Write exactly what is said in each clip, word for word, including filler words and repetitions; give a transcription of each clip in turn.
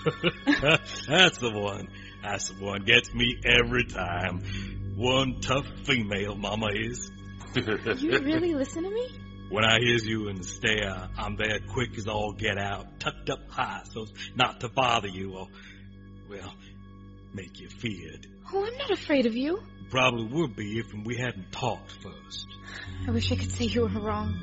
That's the one. That's the one. Gets me every time. One tough female, Mama is. You really listen to me? When I hears you in the stair, I'm there quick as all get out, tucked up high so's not to bother you or, well, make you feared. Oh, I'm not afraid of you. Probably would be if we hadn't talked first. I wish I could say you were wrong.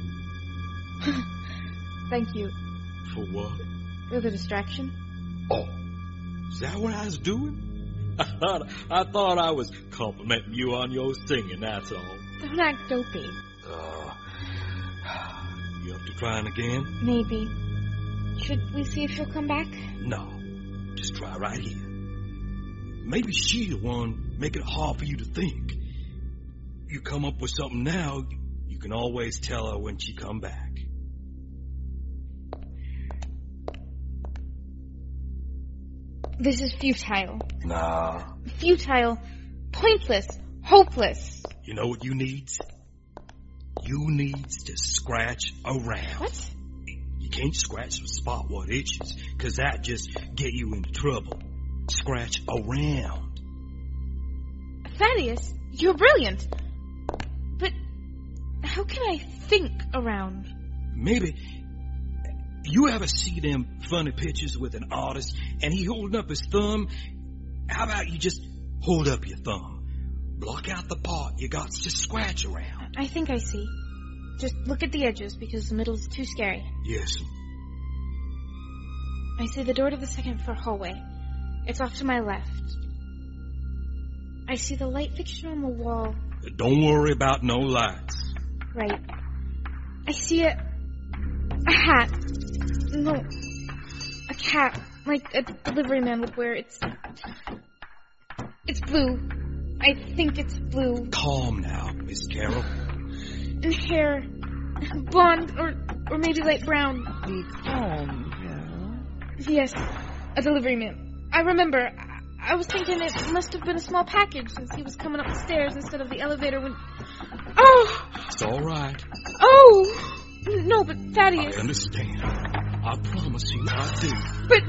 Thank you. For what? For the distraction. Oh, is that what I was doing? I thought I thought I was complimenting you on your singing, that's all. Don't act dopey. Uh, you up to trying again? Maybe. Should we see if she'll come back? No, just try right here. Maybe she's the one making it hard for you to think. You come up with something now, you can always tell her when she come back. This is futile. Nah. Futile. Pointless. Hopeless. You know what you needs? You needs to scratch around. What? You can't scratch the spot what itches, because that just get you into trouble. Scratch around. Thaddeus, you're brilliant. But how can I think around? Maybe you ever see them funny pictures with an artist and he holding up his thumb? How about you just hold up your thumb? Block out the part you got to scratch around. I think I see. Just look at the edges because the middle's too scary. Yes. I see the door to the second floor hallway. It's off to my left. I see the light fixture on the wall. Don't worry about no lights. Right. I see a... a hat. No. A cap. Like a delivery man would wear. It's... It's blue. I think it's blue. Calm now, Miss Carol. And hair. Blonde or or maybe light brown. Be calm, Carol. Yes. A delivery man. I remember. I, I was thinking it must have been a small package since he was coming up the stairs instead of the elevator when... Oh! It's all right. Oh! No, but Thaddeus... I understand. I promise you I do. But...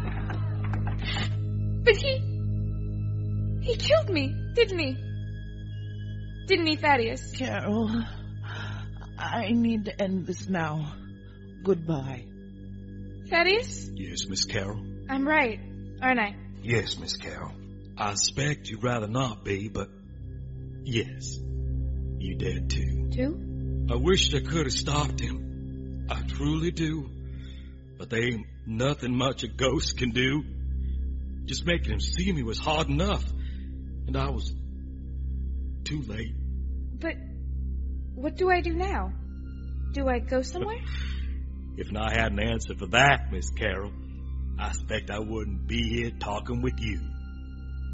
But he... He killed me, didn't he? Didn't he, Thaddeus? Carol, I need to end this now. Goodbye. Thaddeus? Yes, Miss Carol. I'm right, aren't I? Yes, Miss Carol. I expect you'd rather not be, but yes, you did too. Too? I wish I could have stopped him. I truly do. But there ain't nothing much a ghost can do. Just making him see me was hard enough. And I was too late. But what do I do now? Do I go somewhere? If I had an answer for that, Miss Carol, I expect I wouldn't be here talking with you.